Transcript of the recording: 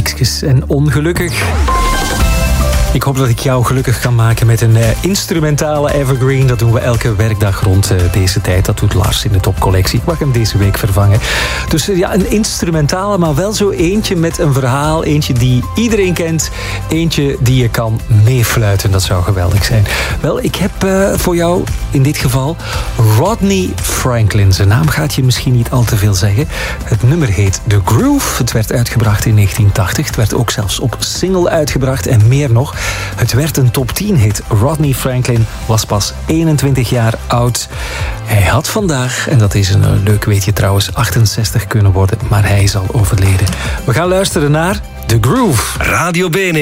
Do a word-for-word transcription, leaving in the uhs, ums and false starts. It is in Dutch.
muziekjes. En ongelukkig... Ik hoop dat ik jou gelukkig kan maken met een uh, instrumentale evergreen. Dat doen we elke werkdag rond uh, deze tijd. Dat doet Lars in de topcollectie. Ik mag hem deze week vervangen. Dus uh, ja, een instrumentale, maar wel zo eentje met een verhaal. Eentje die iedereen kent. Eentje die je kan meefluiten. Dat zou geweldig zijn. Wel, ik heb uh, voor jou in dit geval Rodney Franklin. Zijn naam gaat je misschien niet al te veel zeggen. Het nummer heet The Groove. Het werd uitgebracht in negentien tachtig. Het werd ook zelfs op single uitgebracht en meer nog. Het werd een top tien hit. Rodney Franklin was pas eenentwintig jaar oud. Hij had vandaag, en dat is een leuk weetje trouwens, achtenzestig kunnen worden, maar hij is al overleden. We gaan luisteren naar The Groove. Radio Bene.